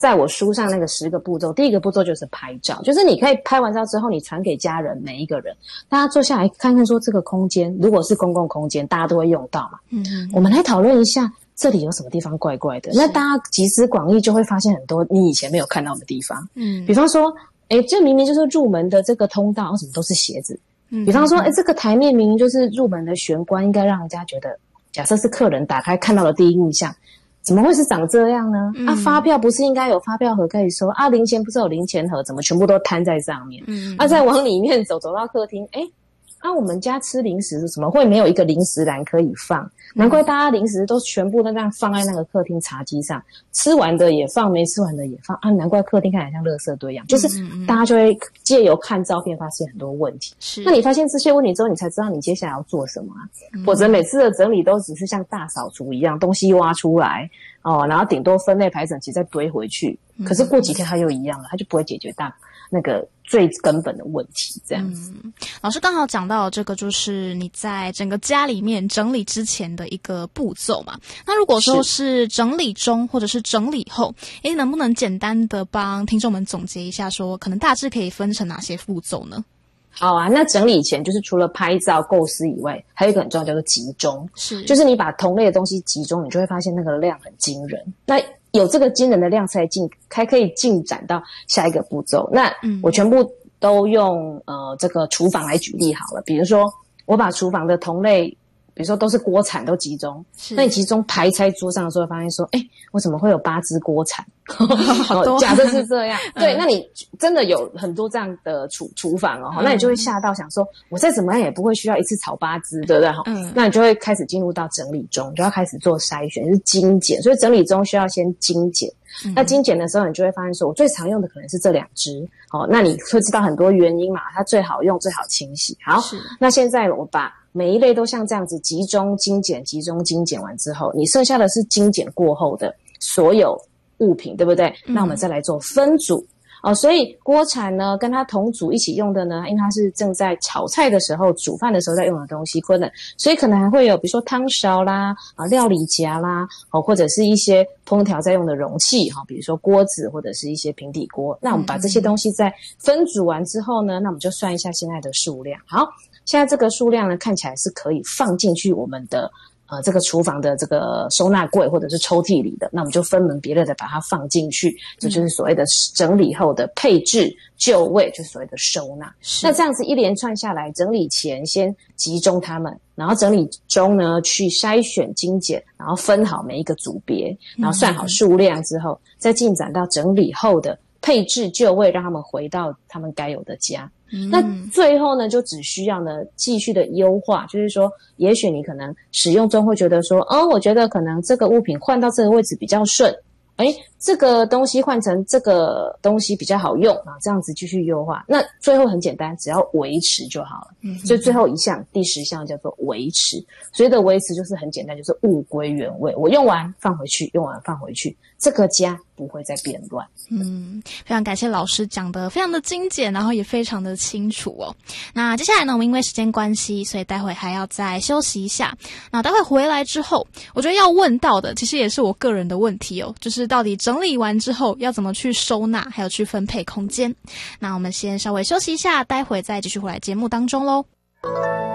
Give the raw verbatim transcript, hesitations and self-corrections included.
在我书上那个十个步骤，第一个步骤就是拍照，就是你可以拍完照之后，你传给家人每一个人，大家坐下来看看说这个空间，如果是公共空间，大家都会用到嘛。嗯嗯，我们来讨论一下这里有什么地方怪怪的。那大家集思广益，就会发现很多你以前没有看到的地方。嗯，比方说，诶，这明明就是入门的这个通道，为什么都是鞋子？嗯，比方说，诶，这个台面明明就是入门的玄关，应该让人家觉得，假设是客人打开看到的第一印象。怎么会是长这样呢？嗯、啊，发票不是应该有发票盒可以收啊？零钱不是有零钱盒？怎么全部都摊在上面？嗯，啊，再往里面走，走到客厅，诶，啊，我们家吃零食怎么会没有一个零食篮可以放？难怪大家零食都全部都这样放在那个客厅茶几上，吃完的也放，没吃完的也放啊！难怪客厅看起来像垃圾堆一样，就是大家就会借由看照片发现很多问题。是，那你发现这些问题之后，你才知道你接下来要做什么啊？嗯、否则每次的整理都只是像大扫除一样，东西挖出来哦，然后顶多分类排整齐再堆回去。可是过几天它又一样了，它就不会解决大那个最根本的问题，这样子。 嗯，老师刚好讲到这个，就是你在整个家里面整理之前的一个步骤嘛。那如果说是整理中或者是整理后，诶，能不能简单的帮听众们总结一下说，说可能大致可以分成哪些步骤呢？ 好啊，那整理前就是除了拍照构思以外，还有一个很重要叫做集中，是就是你把同类的东西集中，你就会发现那个量很惊人。那有这个惊人的量才进，才可以进展到下一个步骤。那我全部都用呃这个厨房来举例好了，比如说我把厨房的同类，比如说都是锅铲都集中，那你集中排在桌上的时候，发现说，诶，为什么会有八只锅铲？好多，假设是这样，对，那你真的有很多这样的厨厨房哦，嗯、那你就会吓到，想说，我再怎么样也不会需要一次炒八只，对不对？嗯，那你就会开始进入到整理中，就要开始做筛选，就是精简，所以整理中需要先精简。嗯、那精简的时候，你就会发现说，我最常用的可能是这两只，好，那你会知道很多原因嘛，它最好用，最好清洗。好，那现在我把每一类都像这样子集中精简、集中精简完之后，你剩下的是精简过后的所有物品，对不对？嗯、那我们再来做分组哦。所以锅铲呢，跟它同组一起用的呢，因为它是正在炒菜的时候、煮饭的时候在用的东西，可能所以可能还会有，比如说汤勺啦、啊料理夹啦，哦或者是一些烹调在用的容器哈、哦，比如说锅子或者是一些平底锅。那我们把这些东西再分组完之后呢，那我们就算一下现在的数量。好，现在这个数量呢，看起来是可以放进去我们的。呃，这个厨房的这个收纳柜或者是抽屉里的，那我们就分门别类的把它放进去，这就是所谓的整理后的配置就位，就是所谓的收纳。那这样子一连串下来，整理前先集中它们，然后整理中呢去筛选精简，然后分好每一个组别，然后算好数量之后，再进展到整理后的配置就位，让他们回到他们该有的家。嗯、那最后呢，就只需要呢继续的优化，就是说，也许你可能使用中会觉得说，哦，我觉得可能这个物品换到这个位置比较顺，诶，这个东西换成这个东西比较好用啊，这样子继续优化。那最后很简单，只要维持就好了。嗯，所以最后一项，第十项叫做维持。所谓的维持就是很简单，就是物归原位，我用完放回去，用完放回去，这个家不会再变乱。 嗯，非常感谢老师讲的非常的精简，然后也非常的清楚哦。那接下来呢，我们因为时间关系，所以待会还要再休息一下。那待会回来之后，我觉得要问到的，其实也是我个人的问题哦，就是到底整理完之后要怎么去收纳，还有去分配空间。那我们先稍微休息一下，待会再继续回来节目当中咯。